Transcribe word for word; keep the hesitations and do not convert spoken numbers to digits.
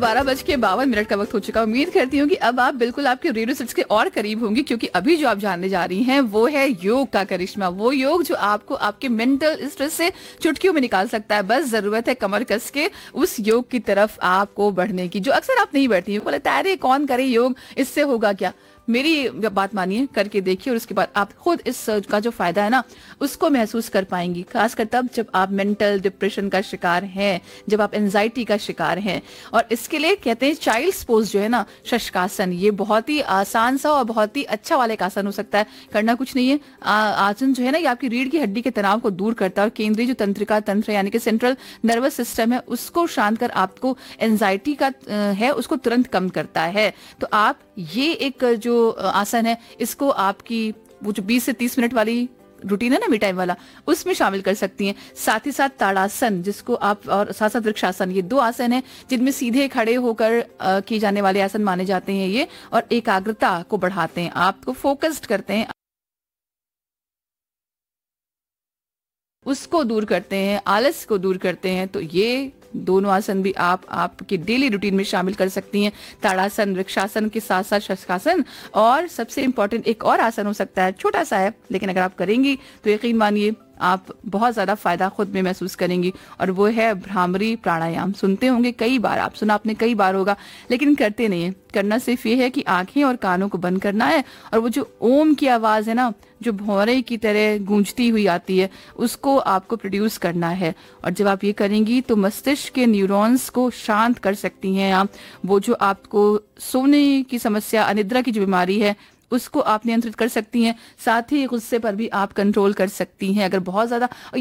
बारह बज के बावन मिनट का वक्त हो चुका। उम्मीद करती हूँ कि अब आप बिल्कुल आपके रेडियो सेट्स के और करीब होंगी, क्योंकि अभी जो आप जानने जा रही हैं वो है योग का करिश्मा। वो योग जो आपको आपके मेंटल स्ट्रेस से चुटकियों में निकाल सकता है। बस जरूरत है कमर कस के उस योग की तरफ आपको बढ़ने की, जो अक्सर आप नहीं बढ़ती हैं। बोले अरे कौन करे योग, इससे होगा क्या। मेरी बात मानिए, करके देखिए और उसके बाद आप खुद इस का जो फायदा है ना उसको महसूस कर पाएंगी। खासकर तब जब आप मेंटल डिप्रेशन का शिकार हैं, जब आप एंजाइटी का शिकार हैं। और इसके लिए कहते हैं चाइल्ड्स पोज जो है ना, शशकासन, ये बहुत ही आसान सा और बहुत ही अच्छा वाला एक आसन हो सकता है। करना कुछ नहीं है। आसन जो है ना ये आपकी रीढ़ की हड्डी के तनाव को दूर करता है और केंद्रीय जो तंत्रिका तंत्र यानी कि सेंट्रल नर्वस सिस्टम है उसको शांत कर आपको एंजाइटी का है उसको तुरंत कम करता है। तो आप ये एक जो आसन है इसको आपकी वो जो बीस से तीस मिनट वाली रूटीन है ना, मी टाइम वाला, उसमें शामिल कर सकती हैं। साथ ही साथ ताड़ासन जिसको आप, और साथ साथ वृक्षासन, ये दो आसन हैं जिनमें सीधे खड़े होकर किए जाने वाले आसन माने जाते हैं ये, और एकाग्रता को बढ़ाते हैं, आपको फोकस्ड करते हैं, उसको दूर करते हैं, आलस को दूर करते हैं। तो ये दोनों आसन भी आप आपकी डेली रूटीन में शामिल कर सकती हैं। ताड़ासन, वृक्षासन के साथ साथ शशकासन, और सबसे इंपॉर्टेंट एक और आसन हो सकता है, छोटा सा है लेकिन अगर आप करेंगी तो यकीन मानिए आप बहुत ज्यादा फायदा खुद में महसूस करेंगी, और वो है भ्रामरी प्राणायाम। सुनते होंगे कई बार, आप सुना आपने कई बार होगा, लेकिन करते नहीं है। करना सिर्फ ये है कि आंखें और कानों को बंद करना है, और वो जो ओम की आवाज है ना, जो भौरे की तरह गूंजती हुई आती है, उसको आपको प्रोड्यूस करना है। और जब आप ये करेंगी तो मस्तिष्क के न्यूरॉन्स को शांत कर सकती हैं आप। वो जो आपको सोने की समस्या, अनिद्रा की जो बीमारी है, उसको आप नियंत्रित कर सकती हैं। साथ ही गुस्से पर भी आप कंट्रोल कर सकती हैं अगर बहुत ज्यादा